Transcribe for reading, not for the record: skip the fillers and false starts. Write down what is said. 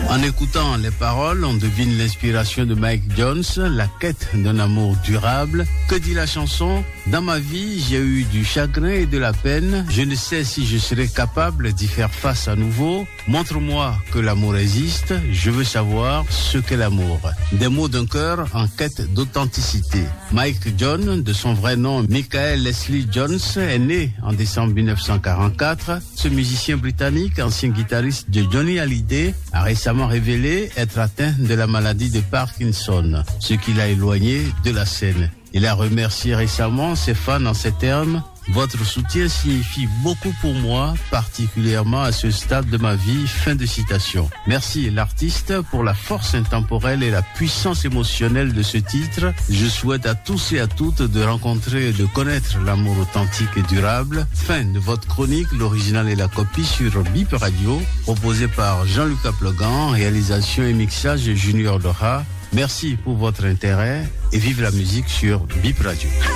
En écoutant les paroles, on devine l'inspiration de Mike Jones, la quête d'un amour durable. Que dit la chanson? Dans ma vie, j'ai eu du chagrin et de la peine. Je ne sais si je serai capable d'y faire face à nouveau. Montre-moi que l'amour existe. Je veux savoir ce qu'est l'amour. Des mots d'un cœur en quête d'authenticité. Mike Jones, de son vrai nom Michael Leslie Jones, est né en décembre 1944. Ce musicien britannique, ancien guitariste de Johnny Hallyday, a récemment révélé être atteint de la maladie de Parkinson, ce qui l'a éloigné de la scène. Il a remercié récemment ses fans en ces termes: votre soutien signifie beaucoup pour moi, particulièrement à ce stade de ma vie. Fin de citation. Merci l'artiste pour la force intemporelle et la puissance émotionnelle de ce titre. Je souhaite à tous et à toutes de rencontrer et de connaître l'amour authentique et durable. Fin de votre chronique, l'original et la copie sur Bip Radio, proposé par Jean-Lucas Plogan, réalisation et mixage Junior Dora. Merci pour votre intérêt et vive la musique sur Bip Radio.